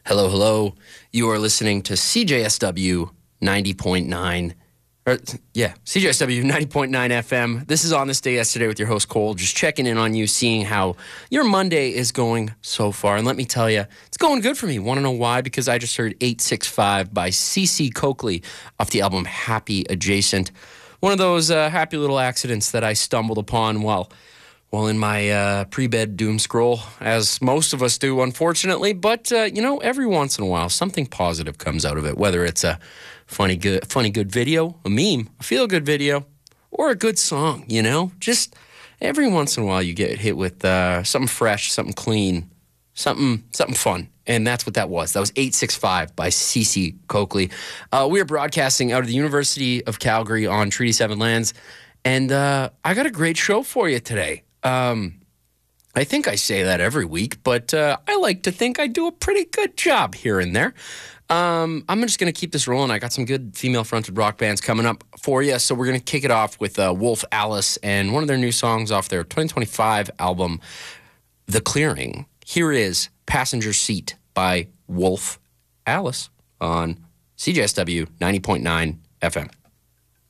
Hello, hello. You are listening to CJSW 90.9. CJSW 90.9 FM. This is On This Day Yesterday with your host, Cole. Just checking in on you, seeing how your Monday is going so far. And let me tell you, it's going good for me. Want to know why? Because I just heard 865 by CeCe Coakley off the album Happy Adjacent. One of those happy little accidents that I stumbled upon while in my pre-bed doom scroll, as most of us do, unfortunately. But, every once in a while, something positive comes out of it, whether it's a funny, good video, a meme, a feel-good video, or a good song, Just every once in a while you get hit with something fresh, something clean, something fun. And that's what that was. That was 865 by CeCe Coakley. We are broadcasting out of the University of Calgary on Treaty 7 lands. And I got a great show for you today. I think I say that every week, but I like to think I do a pretty good job here and there. I'm just going to keep this rolling. I got some good female-fronted rock bands coming up for you, so we're going to kick it off with Wolf Alice and one of their new songs off their 2025 album, The Clearing. Here is Passenger Seat by Wolf Alice on CJSW 90.9 FM.